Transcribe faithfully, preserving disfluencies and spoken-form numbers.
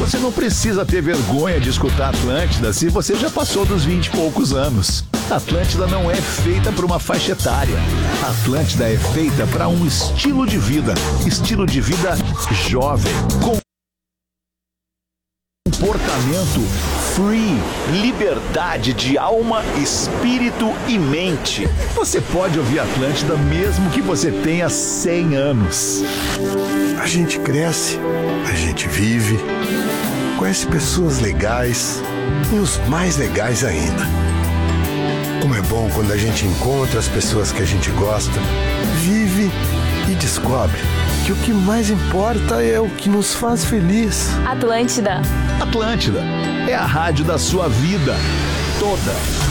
Você não precisa ter vergonha de escutar Atlântida se você já passou dos vinte e poucos anos. Atlântida não é feita para uma faixa etária. Atlântida é feita para um estilo de vida. Estilo de vida jovem, com comportamento free, liberdade de alma, espírito e mente. Você pode ouvir Atlântida mesmo que você tenha cem anos. A gente cresce, a gente vive, conhece pessoas legais e os mais legais ainda. Como é bom quando a gente encontra as pessoas que a gente gosta, vive e descobre que o que mais importa é o que nos faz feliz. Atlântida. Atlântida é a rádio da sua vida toda.